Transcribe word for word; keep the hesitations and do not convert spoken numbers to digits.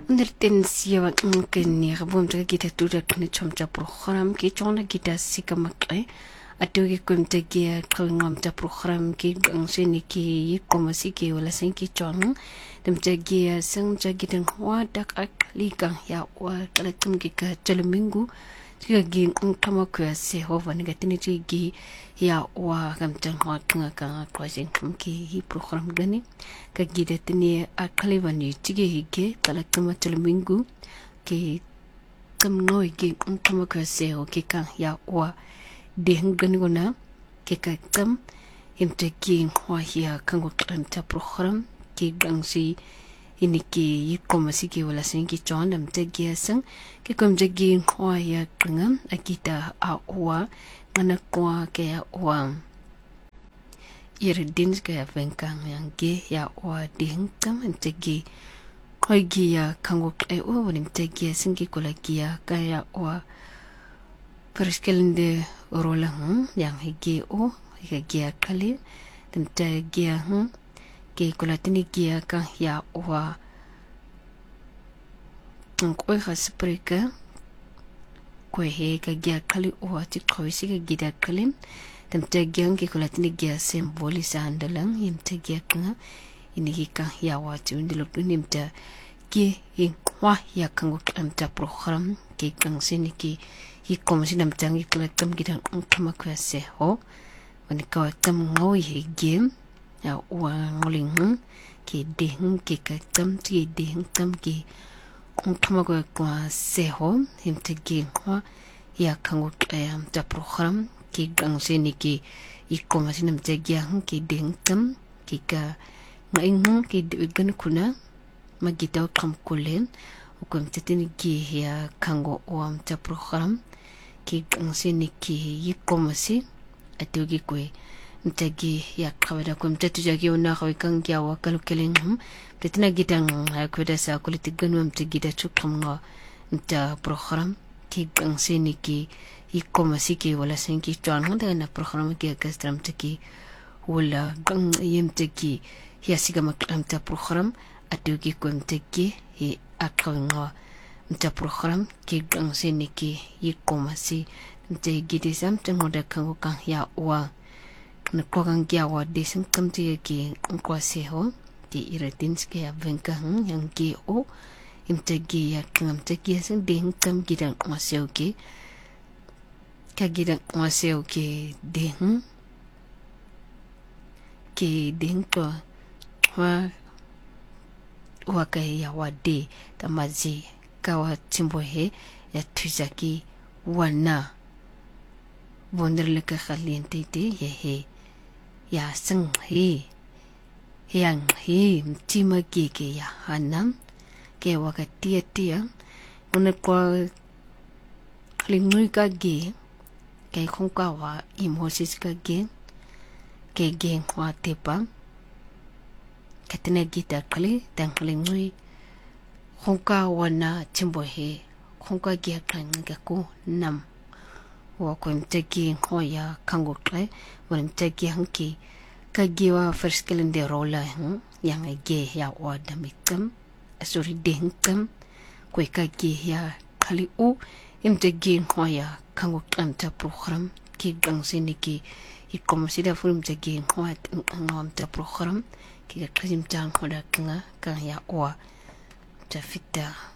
Ndertensia ngkeni rabum ta kita tuda kni chomcha program ki chona kita sikamakre atoge kumta gia kalngam ta program ki gangseni ki komasi ki wala sen ki chon demta gia sang ja gitan wa dak akli kan ya wa kala tum ki ka chalamingu tiga gi ngkama kwa se hova negatini gi ya wa kamtan wa tunga ka kwajen kumki hi program gani ka gida tini akali wani tige hige kala tuma chalamingu ki kam noi gi ngkama kwa se ho ki kan ya wa dehng gani gona ki ka kam himta gi wa hiya kango kanta program ki gangsi ini ki yikomasi ki wala sen ki chon dam te gi sang ki kom je gi wa ya kngam akita a wa ngana kwa ke ya wa irdins ke venkang yang ge ya wa ding kam te gi koi gi ya kango ai o wonim te gi sang ki kola gi ya ka ya wa perskelende rola hm yang ge o ge gi ya kali dam te gi ya hm ke kolatini gia ka ya wa ngoi khasprika ko he ka gia kali o ti khoisi ka gida kalim tam te gyang ke kolatini gia symboli sandalang yim te gia ka ini ka ya wa ti ndilo nim ta ki in wa ya kango kam ta program ke kang siniki hi kom sinam tang ki kolam gida kama kwa se ho wani ka tam ngoi he game ya wa ngoling ki ding ki ka tam ti ding tam ki kung thama ko kwa se ho him te gi wa ya kango am ta program ki gang se ni ki I ko ma sinam te gi hang ki ding tam ki ka ngai hang ki gan kuna ma gi ta kam kulen ko te tin gi ya kango am ta program ki gang se ni ki I ko ma si atu gi ko mtagi ya kawada ko mtatu jagi una ko kan gya wa kalu keleng tetina gitang ko da sa ko litiganu mtagi da chukam no mta program ki gang seniki I komasi ki wala senki chon da na program ki akastram tiki wala gang yemtagi ya siga makam ta program atugi ko mtagi hi akawno mta program ki gang seniki I komasi mtagi de samtang moda kan kan ya wa na kokang kia wa deseng kam ti ki kwa se ho ti iratins ke avenkang yang ki o imta gi ya kam ta ki sang ding kam gi dang ma se o ki ka gi dang ma se o ki ding ki ding to wa wa ka ya wa de ta ma ji ka wa timbo he ya tuzaki wana wonderle ka khaliente te ye he ya sang he yang he mtima ki ke ya hanam ke wakati tia una kwa klingui ka ge ke khong ka wa emosis ka ge ke ge wa tepa katene gita kali tang klingui khong ka wana chimbo he khong ka ge kan ga ko nam wa ko mteki hoya kango kai wa mteki hanki kagiwa first calendar rola hm yang ge ya wa damitam asuri dengtam ko kagi ya kali u mteki hoya kango kamta program ki gang siniki I komsida fulum teki hoya ngam ta program ki ka kazim tang hoda kanga kan ya wa ta fita